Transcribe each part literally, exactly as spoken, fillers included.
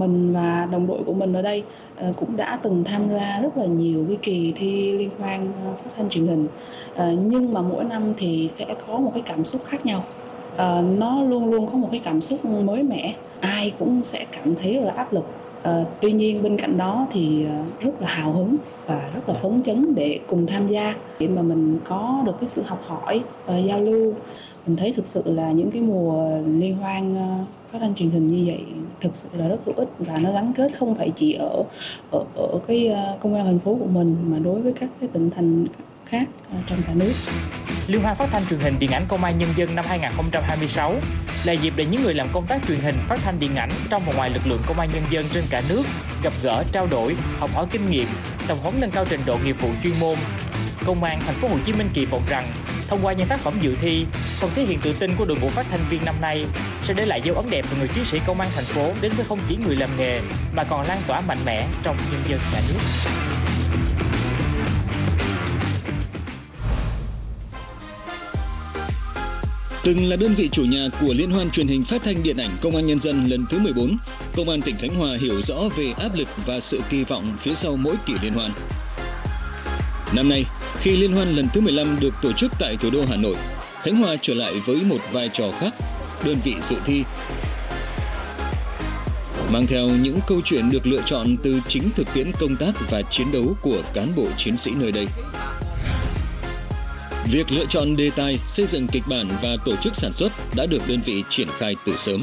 mình và đồng đội của mình ở đây cũng đã từng tham gia rất là nhiều cái kỳ thi liên hoan phát thanh truyền hình, nhưng mà mỗi năm thì sẽ có một cái cảm xúc khác nhau. Nó luôn luôn có một cái cảm xúc mới mẻ, ai cũng sẽ cảm thấy rất là áp lực. À, tuy nhiên bên cạnh đó thì rất là hào hứng và rất là phấn chấn để cùng tham gia, để mà mình có được cái sự học hỏi và giao lưu. Mình thấy thực sự là những cái mùa liên hoan phát thanh truyền hình như vậy thực sự là rất hữu ích, và nó gắn kết không phải chỉ ở ở ở cái công an thành phố của mình mà đối với các cái tỉnh thành khác trong cả nước. Liên hoan phát thanh truyền hình điện ảnh Công an Nhân dân năm hai không hai sáu là dịp để những người làm công tác truyền hình, phát thanh điện ảnh trong và ngoài lực lượng Công an Nhân dân trên cả nước gặp gỡ, trao đổi, học hỏi kinh nghiệm, tập huấn nâng cao trình độ nghiệp vụ chuyên môn. Công an Thành phố Hồ Chí Minh kỳ vọng rằng thông qua những tác phẩm dự thi, phần thể hiện tự tin của đội ngũ phát thanh viên năm nay sẽ để lại dấu ấn đẹp về người chiến sĩ công an thành phố đến với không chỉ người làm nghề mà còn lan tỏa mạnh mẽ trong nhân dân cả nước. Từng là đơn vị chủ nhà của Liên hoan truyền hình phát thanh điện ảnh Công an Nhân dân lần thứ mười bốn, Công an tỉnh Khánh Hòa hiểu rõ về áp lực và sự kỳ vọng phía sau mỗi kỳ liên hoan. Năm nay, khi liên hoan lần thứ mười lăm được tổ chức tại thủ đô Hà Nội, Khánh Hòa trở lại với một vai trò khác, đơn vị dự thi. Mang theo những câu chuyện được lựa chọn từ chính thực tiễn công tác và chiến đấu của cán bộ chiến sĩ nơi đây. Việc lựa chọn đề tài, xây dựng kịch bản và tổ chức sản xuất đã được đơn vị triển khai từ sớm.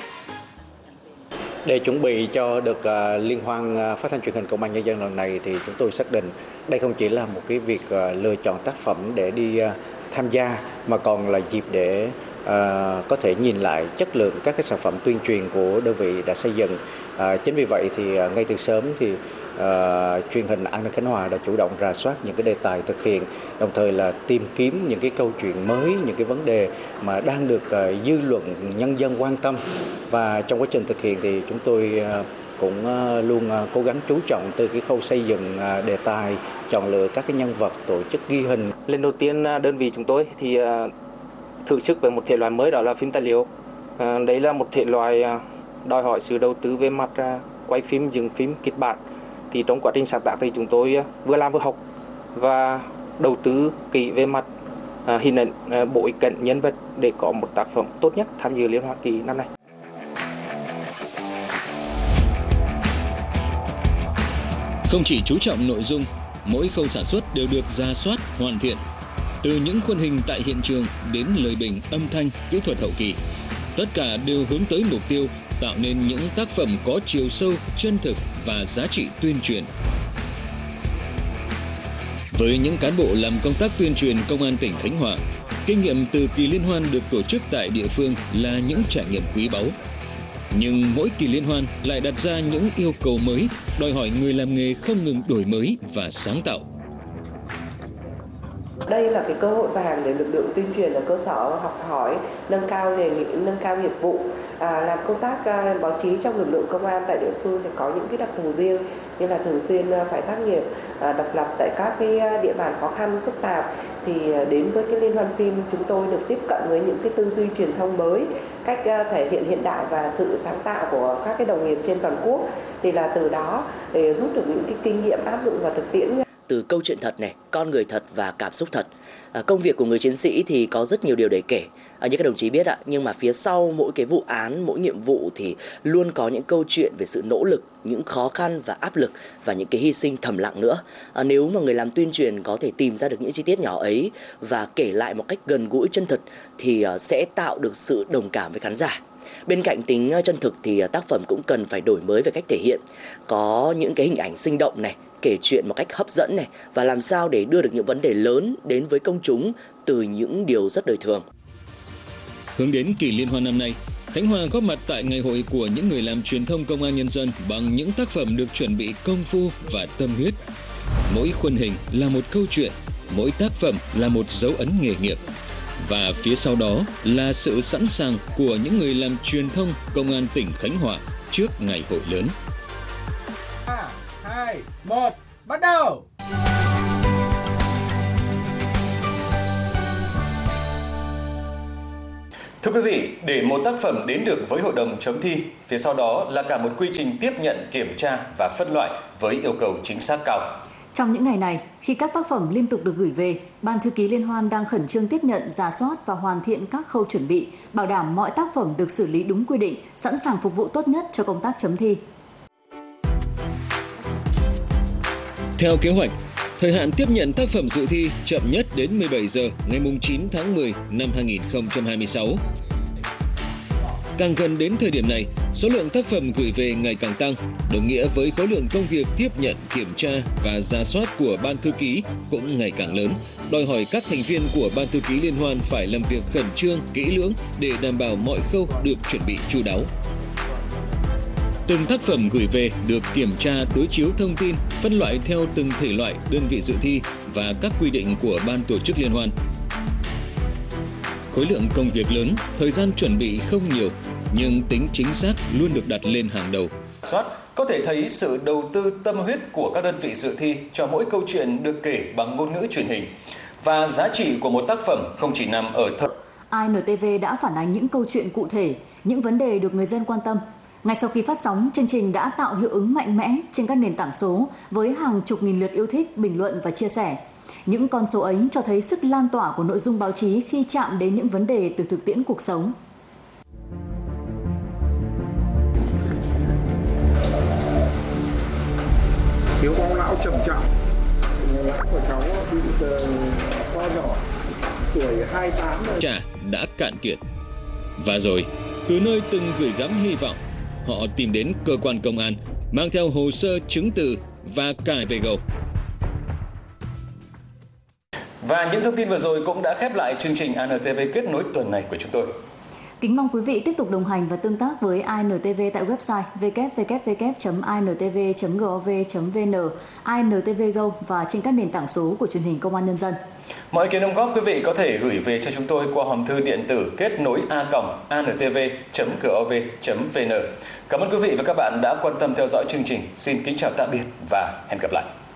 Để chuẩn bị cho được uh, liên hoan uh, phát thanh truyền hình Công an Nhân dân lần này thì chúng tôi xác định đây không chỉ là một cái việc uh, lựa chọn tác phẩm để đi uh, tham gia, mà còn là dịp để uh, có thể nhìn lại chất lượng các cái sản phẩm tuyên truyền của đơn vị đã xây dựng. Uh, chính vì vậy thì uh, ngay từ sớm thì uh, truyền hình An ninh Khánh Hòa đã chủ động rà soát những cái đề tài thực hiện, đồng thời là tìm kiếm những cái câu chuyện mới, những cái vấn đề mà đang được uh, dư luận nhân dân quan tâm. Và trong quá trình thực hiện thì chúng tôi uh, cũng uh, luôn uh, cố gắng chú trọng từ cái khâu xây dựng uh, đề tài, chọn lựa các cái nhân vật, tổ chức ghi hình. Lần đầu tiên uh, đơn vị chúng tôi thì uh, thử sức với một thể loại mới, đó là phim tài liệu. Uh, đấy là một thể loại uh, đòi hỏi sự đầu tư về mặt uh, quay phim, dựng phim, kịch bản. Thì trong quá trình sáng tác thì chúng tôi uh, vừa làm vừa học và đầu tư kỹ về mặt uh, hình ảnh, uh, bối cảnh, nhân vật để có một tác phẩm tốt nhất tham dự liên hoan kỳ năm nay. Không chỉ chú trọng nội dung, mỗi khâu sản xuất đều được rà soát, hoàn thiện. Từ những khuôn hình tại hiện trường đến lời bình, âm thanh, kỹ thuật hậu kỳ, tất cả đều hướng tới mục tiêu tạo nên những tác phẩm có chiều sâu, chân thực và giá trị tuyên truyền. Với những cán bộ làm công tác tuyên truyền Công an tỉnh Khánh Hòa, kinh nghiệm từ kỳ liên hoan được tổ chức tại địa phương là những trải nghiệm quý báu. Nhưng mỗi kỳ liên hoan lại đặt ra những yêu cầu mới, đòi hỏi người làm nghề không ngừng đổi mới và sáng tạo. Đây là cái cơ hội vàng để lực lượng tuyên truyền ở cơ sở học hỏi, nâng cao nghề nghiệp, nâng cao nghiệp vụ. À, làm công tác à, báo chí trong lực lượng công an tại địa phương thì có những cái đặc thù riêng, như là thường xuyên à, phải tác nghiệp à, độc lập tại các cái địa bàn khó khăn phức tạp. Thì à, đến với cái liên hoan phim chúng tôi được tiếp cận với những cái tư duy truyền thông mới, cách à, thể hiện hiện đại và sự sáng tạo của các cái đồng nghiệp trên toàn quốc. Thì là từ đó để rút được những cái kinh nghiệm áp dụng vào thực tiễn. Từ câu chuyện thật này, con người thật và cảm xúc thật. À, công việc của người chiến sĩ thì có rất nhiều điều để kể, à, như các đồng chí biết ạ. Nhưng mà phía sau mỗi cái vụ án, mỗi nhiệm vụ thì luôn có những câu chuyện về sự nỗ lực, những khó khăn và áp lực và những cái hy sinh thầm lặng nữa. À, nếu mà người làm tuyên truyền có thể tìm ra được những chi tiết nhỏ ấy và kể lại một cách gần gũi, chân thực thì uh, sẽ tạo được sự đồng cảm với khán giả. Bên cạnh tính chân thực thì tác phẩm cũng cần phải đổi mới về cách thể hiện, có những cái hình ảnh sinh động này, kể chuyện một cách hấp dẫn này, và làm sao để đưa được những vấn đề lớn đến với công chúng từ những điều rất đời thường. Hướng đến kỳ liên hoan năm nay, Khánh Hòa góp mặt tại ngày hội của những người làm truyền thông Công an Nhân dân bằng những tác phẩm được chuẩn bị công phu và tâm huyết. Mỗi khuôn hình là một câu chuyện, mỗi tác phẩm là một dấu ấn nghề nghiệp. Và phía sau đó là sự sẵn sàng của những người làm truyền thông Công an tỉnh Khánh Hòa trước ngày hội lớn. ba, hai, một, bắt đầu! Thưa quý vị, để một tác phẩm đến được với hội đồng chấm thi, phía sau đó là cả một quy trình tiếp nhận, kiểm tra và phân loại với yêu cầu chính xác cao. Trong những ngày này, khi các tác phẩm liên tục được gửi về, Ban thư ký Liên hoan đang khẩn trương tiếp nhận, rà soát và hoàn thiện các khâu chuẩn bị, bảo đảm mọi tác phẩm được xử lý đúng quy định, sẵn sàng phục vụ tốt nhất cho công tác chấm thi. Theo kế hoạch, thời hạn tiếp nhận tác phẩm dự thi chậm nhất đến mười bảy giờ ngày chín tháng mười năm hai nghìn không trăm hai mươi sáu. Càng gần đến thời điểm này, số lượng tác phẩm gửi về ngày càng tăng, đồng nghĩa với khối lượng công việc tiếp nhận, kiểm tra và rà soát của Ban thư ký cũng ngày càng lớn, đòi hỏi các thành viên của Ban thư ký Liên hoan phải làm việc khẩn trương, kỹ lưỡng để đảm bảo mọi khâu được chuẩn bị chu đáo. Từng tác phẩm gửi về được kiểm tra, đối chiếu thông tin, phân loại theo từng thể loại, đơn vị dự thi và các quy định của Ban tổ chức Liên hoan. Khối lượng công việc lớn, thời gian chuẩn bị không nhiều, nhưng tính chính xác luôn được đặt lên hàng đầu. Soát có thể thấy sự đầu tư tâm huyết của các đơn vị dự thi cho mỗi câu chuyện được kể bằng ngôn ngữ truyền hình. Và giá trị của một tác phẩm không chỉ nằm ở thật. i en tê vê đã phản ánh những câu chuyện cụ thể, những vấn đề được người dân quan tâm. Ngay sau khi phát sóng, chương trình đã tạo hiệu ứng mạnh mẽ trên các nền tảng số với hàng chục nghìn lượt yêu thích, bình luận và chia sẻ. Những con số ấy cho thấy sức lan tỏa của nội dung báo chí khi chạm đến những vấn đề từ thực tiễn cuộc sống. Thiếu máu não trầm trọng, não của cháu bị to nhỏ, tuổi hai mươi tám rồi. Chả đã cạn kiệt. Và rồi, từ nơi từng gửi gắm hy vọng, họ tìm đến cơ quan công an, mang theo hồ sơ chứng từ và cài về gầu. Và những thông tin vừa rồi cũng đã khép lại chương trình i en tê vê kết nối tuần này của chúng tôi. Kính mong quý vị tiếp tục đồng hành và tương tác với i en tê vê tại website w w w chấm i n t v chấm gov chấm v n, i en tê vê Go và trên các nền tảng số của truyền hình Công an Nhân dân. Mọi ý kiến đóng góp quý vị có thể gửi về cho chúng tôi qua hòm thư điện tử kết nối a còng i n t v chấm gov chấm v n. Cảm ơn quý vị và các bạn đã quan tâm theo dõi chương trình. Xin kính chào tạm biệt và hẹn gặp lại.